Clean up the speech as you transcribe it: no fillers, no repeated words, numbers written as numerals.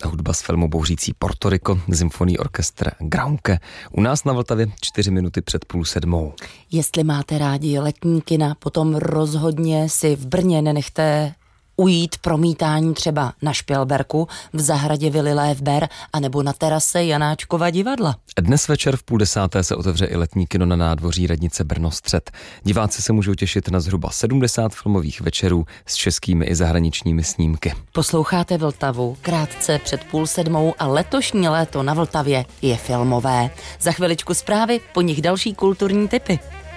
hudba z filmu Bouřící Porto Rico, symfonní orchestr Graunke. U nás na Vltavě 4 minuty před 6:30. Jestli máte rádi letní kina, potom rozhodně si v Brně nenechte ujít promítání třeba na Špilberku, v zahradě Vily Lévber anebo na terase Janáčkova divadla. Dnes večer v 9:30 se otevře i letní kino na nádvoří radnice Brno-Střed. Diváci se můžou těšit na zhruba 70 filmových večerů s českými i zahraničními snímky. Posloucháte Vltavu krátce před 6:30 a letošní léto na Vltavě je filmové. Za chviličku zprávy, po nich další kulturní tipy.